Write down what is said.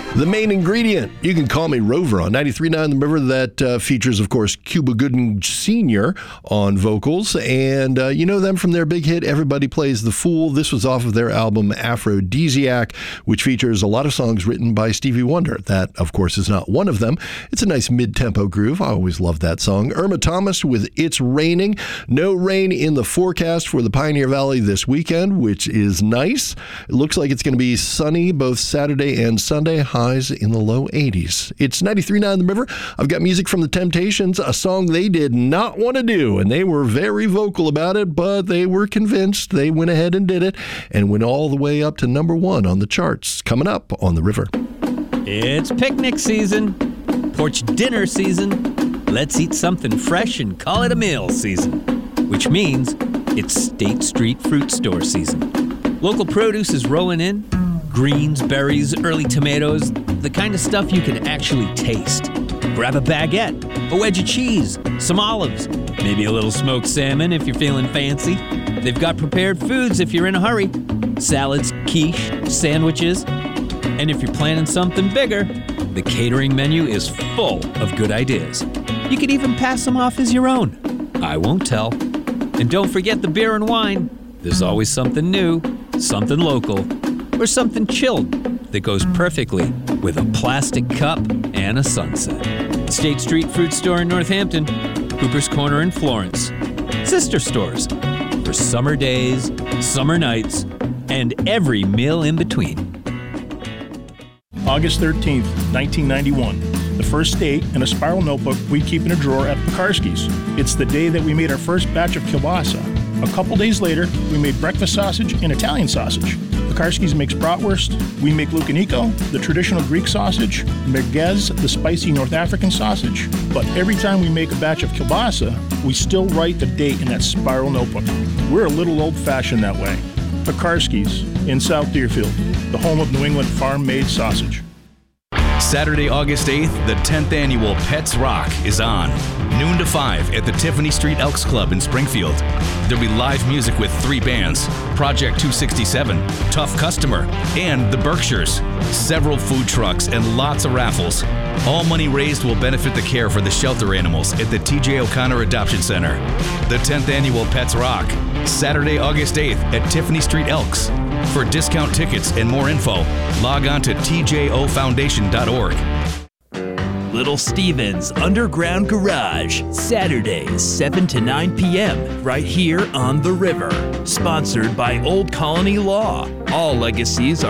The Main Ingredient. You can call me Rover on 93.9 The River. That features, of course, Cuba Gooding Sr. on vocals. And you know them from their big hit, Everybody Plays the Fool. This was off of their album Aphrodisiac, which features a lot of songs written by Stevie Wonder. That, of course, is not one of them. It's a nice mid-tempo groove. I always love that song. Irma Thomas with It's Raining. No rain in the forecast for the Pioneer Valley this weekend, which is nice. It looks like it's going to be sunny both Saturday and Sunday. Highs in the low 80s. It's 93.9 The River. I've got music from The Temptations, a song they did not want to do, and they were very vocal about it, but they were convinced. They went ahead and did it, and went all the way up to number 1 on the charts. Coming up on The River. It's picnic season, porch dinner season. Let's eat something fresh and call it a meal season, which means it's State Street Fruit Store season. Local produce is rolling in. Greens, berries, early tomatoes, the kind of stuff you can actually taste. Grab a baguette, a wedge of cheese, some olives, maybe a little smoked salmon if you're feeling fancy. They've got prepared foods if you're in a hurry. Salads, quiche, sandwiches. And if you're planning something bigger, the catering menu is full of good ideas. You could even pass them off as your own. I won't tell. And don't forget the beer and wine. There's always something new, something local, or something chilled that goes perfectly with a plastic cup and a sunset. State Street Fruit Store in Northampton, Cooper's Corner in Florence. Sister stores for summer days, summer nights, and every meal in between. August 13th, 1991. The first date in a spiral notebook we keep in a drawer at Pekarsky's. It's the day that we made our first batch of kielbasa. A couple days later, we made breakfast sausage and Italian sausage. Pekarsky's makes bratwurst, we make lukaniko, the traditional Greek sausage, merguez, the spicy North African sausage. But every time we make a batch of kielbasa, we still write the date in that spiral notebook. We're a little old-fashioned that way. Pekarsky's in South Deerfield, the home of New England farm-made sausage. Saturday, August 8th, the 10th annual Pets Rock is on. Noon to 5 at the Tiffany Street Elks Club in Springfield. There'll be live music with 3 bands, Project 267, Tough Customer, and the Berkshires. Several food trucks and lots of raffles. All money raised will benefit the care for the shelter animals at the T.J. O'Connor Adoption Center. The 10th annual Pets Rock, Saturday, August 8th at Tiffany Street Elks. For discount tickets and more info, log on to tjofoundation.org. Little Steven's Underground Garage, Saturdays, 7 to 9 p.m., right here on The River. Sponsored by Old Colony Law. All legacies are